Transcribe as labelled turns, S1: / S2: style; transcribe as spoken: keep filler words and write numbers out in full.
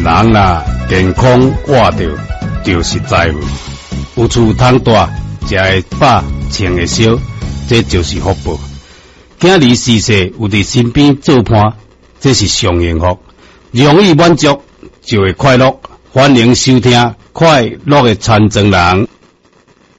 S1: 人啦健康活着就是财富，有厝通住，食会饱，穿会烧，这就是福报。囝儿逝世有伫身边做伴，这是上幸福。容易满足就会快乐。欢迎收听快乐的参政人。